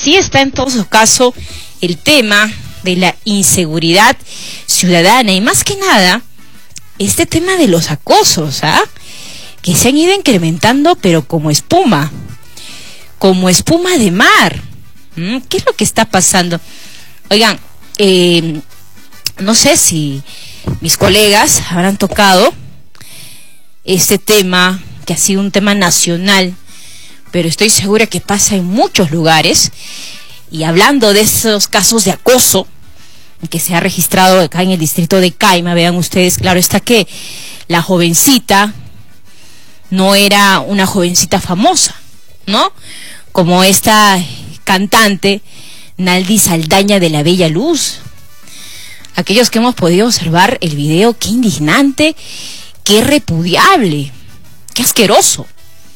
sí está en todo caso el tema de la inseguridad ciudadana y más que nada este tema de los acosos, que se han ido incrementando pero como espuma de mar. ¿Qué es lo que está pasando? Oigan, no sé si mis colegas habrán tocado este tema, que ha sido un tema nacional, pero estoy segura que pasa en muchos lugares. Y hablando de esos casos de acoso que se ha registrado acá en el distrito de Caima, vean ustedes, claro está que la jovencita no era una jovencita famosa, ¿no? Como esta cantante Naldi Saldaña de La Bella Luz. Aquellos que hemos podido observar el video, qué indignante, qué repudiable, qué asqueroso.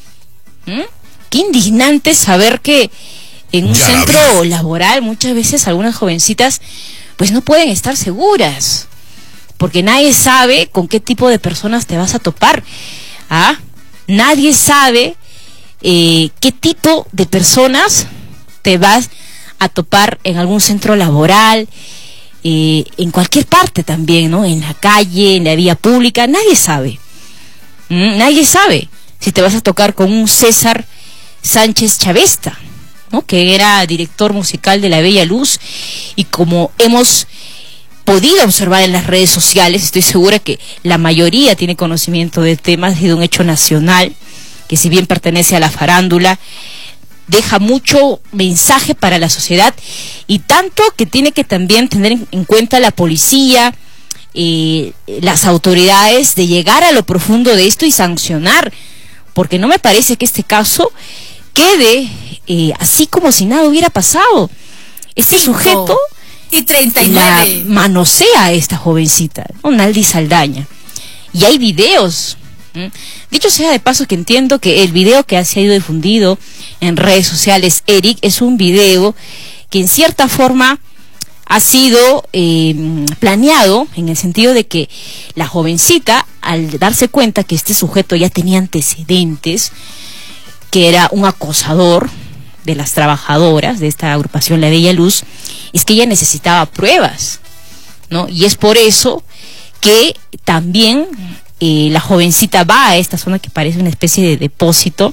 Qué indignante saber que en un centro laboral muchas veces algunas jovencitas pues no pueden estar seguras, porque nadie sabe con qué tipo de personas te vas a topar. Nadie sabe qué tipo de personas te vas a topar en algún centro laboral, en cualquier parte también, ¿no? En la calle, en la vía pública, nadie sabe. Nadie sabe si te vas a tocar con un César Sánchez Chavesta, ¿no? Que era director musical de La Bella Luz, y como hemos podido observar en las redes sociales, estoy segura que la mayoría tiene conocimiento del tema, ha sido un hecho nacional, que si bien pertenece a la farándula, deja mucho mensaje para la sociedad, y tanto que tiene que también tener en cuenta la policía, las autoridades, de llegar a lo profundo de esto y sancionar, porque no me parece que este caso quede así como si nada hubiera pasado. Este sujeto y 39 manosea a esta jovencita, ¿no? Naldi Saldaña, y hay videos. Dicho sea de paso que entiendo que el video que se ha ido difundido en redes sociales, Eric, es un video que en cierta forma ha sido planeado, en el sentido de que la jovencita, al darse cuenta que este sujeto ya tenía antecedentes, que era un acosador de las trabajadoras de esta agrupación La Bella Luz, es que ella necesitaba pruebas, ¿no? Y es por eso que también la jovencita va a esta zona que parece una especie de depósito,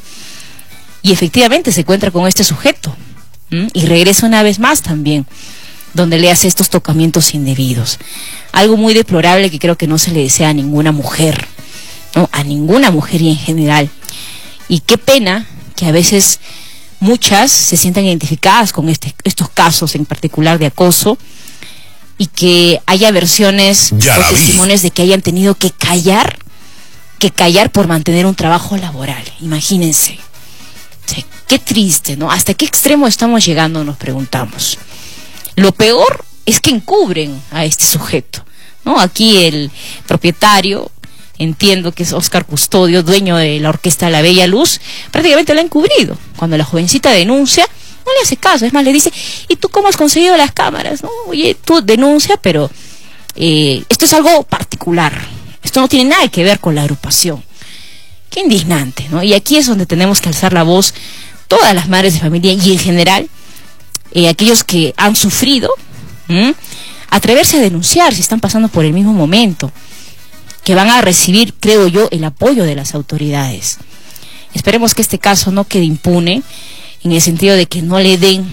y efectivamente se encuentra con este sujeto, y regresa una vez más también, donde le hace estos tocamientos indebidos. Algo muy deplorable que creo que no se le desea a ninguna mujer, ¿no? A ninguna mujer y en general. Y qué pena que a veces muchas se sientan identificadas con estos casos en particular de acoso, y que haya versiones o testimonios de que hayan tenido que callar por mantener un trabajo laboral. Imagínense. O sea, qué triste, ¿no? ¿Hasta qué extremo estamos llegando? Nos preguntamos. Lo peor es que encubren a este sujeto, ¿no? Aquí el propietario, entiendo que es Oscar Custodio, dueño de la orquesta La Bella Luz, prácticamente lo ha encubrido. Cuando la jovencita denuncia, no le hace caso, es más, le dice, ¿y tú cómo has conseguido las cámaras? ¿No? Oye, tú denuncia, pero esto es algo particular, esto no tiene nada que ver con la agrupación. Qué indignante, ¿no? Y aquí es donde tenemos que alzar la voz, todas las madres de familia y en general, aquellos que han sufrido, atreverse a denunciar si están pasando por el mismo momento, que van a recibir, creo yo, el apoyo de las autoridades. Esperemos que este caso no quede impune, en el sentido de que no le den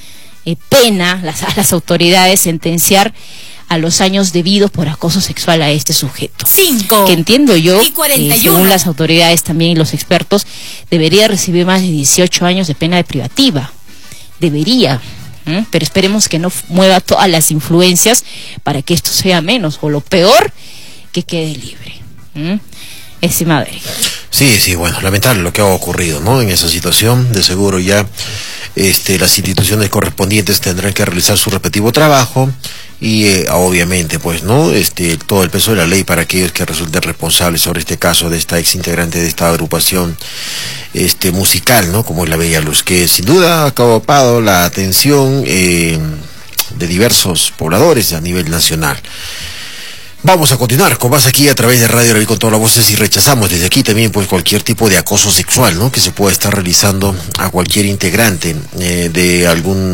pena a las autoridades sentenciar a los años debidos por acoso sexual a este sujeto. 5 que entiendo yo, y 41. Según las autoridades también y los expertos, debería recibir más de 18 años de pena privativa. Debería, pero esperemos que no mueva todas las influencias para que esto sea menos, o lo peor, que quede libre. Estimado Eric. Sí, bueno, lamentable lo que ha ocurrido, ¿no? En esa situación, de seguro ya las instituciones correspondientes tendrán que realizar su respectivo trabajo, y obviamente, pues, ¿no? Todo el peso de la ley para aquellos que resulten responsables sobre este caso de esta ex integrante de esta agrupación musical, ¿no? Como es La Bella Luz, que sin duda ha causado la atención de diversos pobladores a nivel nacional. Vamos a continuar con más aquí a través de Radio Araví con todas las voces, y rechazamos desde aquí también pues cualquier tipo de acoso sexual, ¿no? Que se pueda estar realizando a cualquier integrante de algún